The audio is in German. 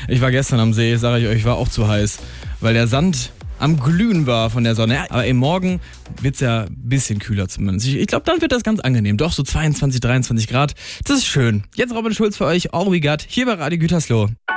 Ich war gestern am See, sage ich euch, war auch zu heiß, weil der Sand am Glühen war von der Sonne. Ja, aber eben morgen wird es ja ein bisschen kühler zumindest. Ich glaube, dann wird das ganz angenehm. Doch, so 22, 23 Grad. Das ist schön. Jetzt Robin Schulz für euch, All We Got, hier bei Radio Gütersloh.